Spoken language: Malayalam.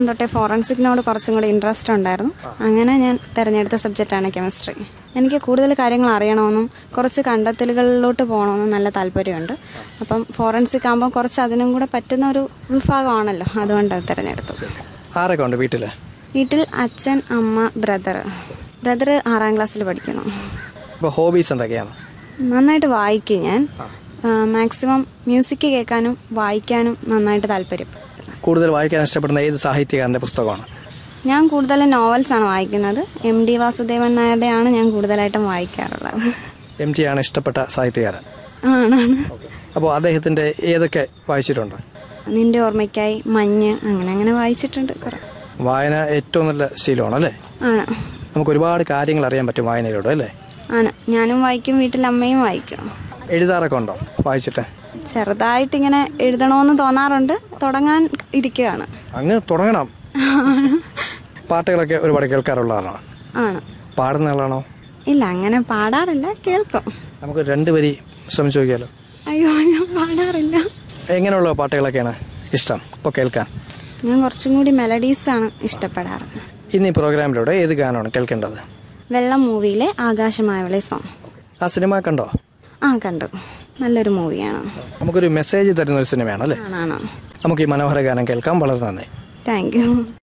തൊട്ടേ ഫോറൻസിക്കിനോട് കുറച്ചും കൂടി ഇൻട്രസ്റ്റ് ഉണ്ടായിരുന്നു. അങ്ങനെ ഞാൻ തിരഞ്ഞെടുത്ത സബ്ജക്റ്റാണ് കെമിസ്ട്രി. എനിക്ക് കൂടുതൽ കാര്യങ്ങൾ അറിയണമെന്നും കുറച്ച് കണ്ടെത്തലുകളിലോട്ട് പോകണമെന്നും നല്ല താല്പര്യമുണ്ട്. അപ്പം ഫോറൻസിക് ആകുമ്പോൾ കുറച്ച് അതിനും കൂടെ പറ്റുന്ന ഒരു വിഭാഗമാണല്ലോ, അതുകൊണ്ട് അത് തിരഞ്ഞെടുത്തു. ആരൊക്കെ ഉണ്ട് വീട്ടിൽ? വീട്ടിൽ അച്ഛൻ, അമ്മ, ബ്രദർ 6ാം ക്ലാസ്സിൽ പഠിക്കുന്നു. ഇപ്പോൾ ഹോബീസ് എന്തൊക്കെയാണ്? നന്നായിട്ട് വായിക്കും ഞാൻ. മാക്സിമം മ്യൂസിക് കേൾക്കാനും വായിക്കാനും നന്നായിട്ട് താല്പര്യം. കൂടുതൽ വായിക്കാൻ ഇഷ്ടപ്പെടുന്ന ഏത് സാഹിത്യകാരൻ്റെ പുസ്തകമാണ്? ഞാൻ കൂടുതലും നോവൽസാണ് വായിക്കുന്നത്. MD വാസുദേവൻ നായരുടെയാണ് ഞാൻ കൂടുതലായിട്ടും വായിക്കാറുള്ളത്. MT ആണ് ഇഷ്ടപ്പെട്ട സാഹിത്യകാരൻ? ആണ്. അപ്പോൾ അദ്ദേഹത്തിൻ്റെ ഏതൊക്കെ വായിച്ചിട്ടുണ്ട്? നിന്റെ ഓർമ്മയ്ക്കായി, മഞ്ഞ്, അങ്ങനെ വായിച്ചിട്ടുണ്ട് കുറെ. വായന ഏറ്റവും നല്ല ശീലമാണ് അല്ലേ? ആണ്. നമുക്ക് ഒരുപാട് കാര്യങ്ങൾ അറിയാൻ പറ്റും വായനയിലൂടെ അല്ലേ? ആണ്. ഞാനും വായിക്കും, വീട്ടിൽ അമ്മയും വായിക്കും. എഴുതാറൊക്കെ ഉണ്ടോ വായിച്ചിട്ട്? ചെറുതായിട്ടിങ്ങനെ എഴുതണമെന്ന് തോന്നാറുണ്ട്. തുടങ്ങാൻ ഇരിക്കുകയാണ്. അങ്ങ് തുടങ്ങണം. പാട്ടുകളൊക്കെ ഒരുപാട് കേൾക്കാറുള്ളതാണോ? ആണ്. പാടുന്ന ആളാണോ? ഇല്ല, അങ്ങനെ പാടാറില്ല, കേൾക്കും. നമുക്ക് 2 വരി ശ്രമിച്ചു നോക്കിയാലോ? അയ്യോ, ഞാൻ പാടാറില്ല. എങ്ങനെയുള്ള പാട്ടുകളൊക്കെയാണ് ഇഷ്ടം ഇപ്പോൾ കേൾക്കാൻ? ഞാൻ കുറച്ചും കൂടി മെലഡീസാണ് ഇഷ്ടപ്പെടാറ്. ഇന്ന് ഈ പ്രോഗ്രാമിലൂടെ ഏത് ഗാനമാണ് കേൾക്കേണ്ടത്? വെള്ളം മൂവിയിലെ ആകാശമായവളെ സോങ്. ആ സിനിമ കണ്ടോ? കണ്ടു. നല്ലൊരു മൂവിയാണ്. നമുക്കൊരു മെസ്സേജ് തരുന്ന ഒരു സിനിമയാണ് അല്ലേ? ആണോ? നമുക്ക് ഈ മനോഹര ഗാനം കേൾക്കാം. വളരെ നന്ദി. Thank you.